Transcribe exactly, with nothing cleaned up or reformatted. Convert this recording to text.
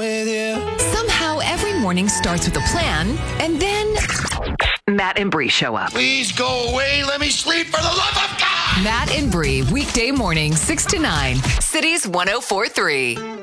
with you. Somehow every morning starts with a plan, and then Matt and Bree show up. Please go away. Let me sleep for the love of God. Matt and Bree, weekday morning, six to nine, Cities one oh four three.